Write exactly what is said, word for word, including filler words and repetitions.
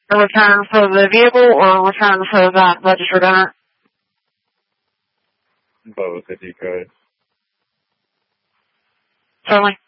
A return for the vehicle or a return for that registered owner? Both, if you could. Certainly.